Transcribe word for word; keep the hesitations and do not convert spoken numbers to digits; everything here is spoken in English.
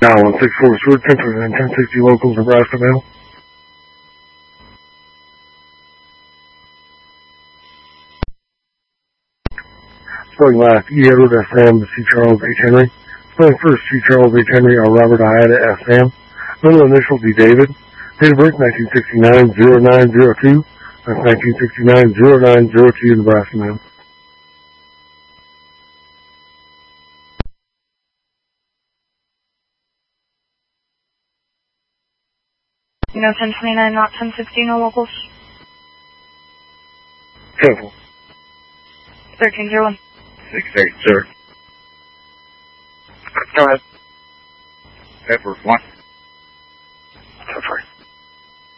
Now one six four Sword Center and ten sixty locals Nebraska mail. Spelling last, E. Edward S. Sam to C. Charles H. Henry. Spelling first, C. Charles H. Henry or Robert Iada S. Sam. Middle initial, D. David. Date of birth, nineteen sixty-nine oh nine oh two. That's nineteen sixty-nine oh nine oh two, Nebraska mail. You know, ten twenty-nine, not ten sixty, no locals. Careful. thirteen oh one. six eight, sir. Go ahead. Pepper, one.